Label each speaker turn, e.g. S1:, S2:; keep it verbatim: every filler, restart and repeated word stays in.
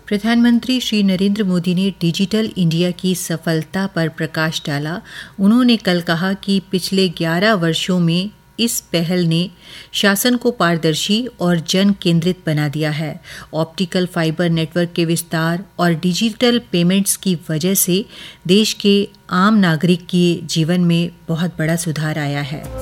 S1: प्रधानमंत्री श्री नरेंद्र मोदी ने digital India की सफलता पर प्रकाश डाला। उन्होंने कल कहा कि पिछले ग्यारह वर्षों में इस पहल ने शासन को पारदर्शी और जन केंद्रित बना दिया है। ऑप्टिकल फाइबर नेटवर्क के विस्तार और डिजिटल पेमेंट्स की वजह से देश के आम नागरिक के जीवन में बहुत बड़ा सुधार आया है।